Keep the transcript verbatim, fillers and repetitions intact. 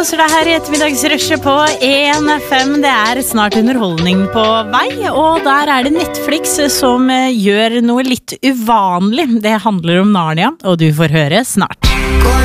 koser deg her i ettermiddagsrushet på en fem. Det er snart underholdning på vei, og der er det Netflix som gjør noe litt uvanlig. Det handler om Narnia, og du får høre snart.